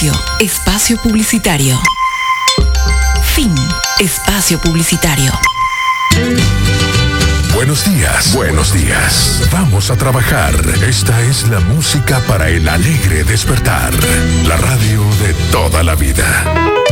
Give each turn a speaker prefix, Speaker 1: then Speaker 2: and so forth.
Speaker 1: Inicio. Espacio publicitario. Fin. Espacio publicitario.
Speaker 2: Buenos días. Buenos días. Vamos a trabajar. Esta es la música para el alegre despertar. La radio de toda la vida.